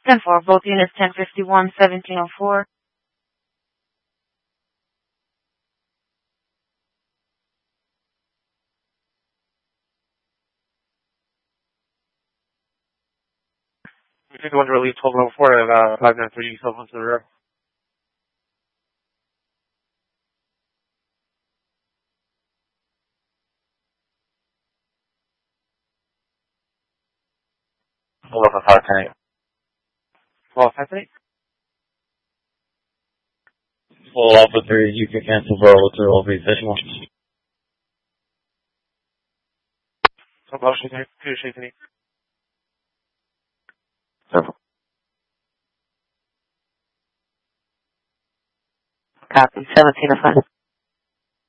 10-4, both units 1051, 1704. We take the one to release 1204 at 593 cell phone to the rear. Hold up at 510. 510. Full Alpha 3, you can cancel Bravo 2 over additional. So Bravo shaking 2 shaking 8. Several. Copy, 1705.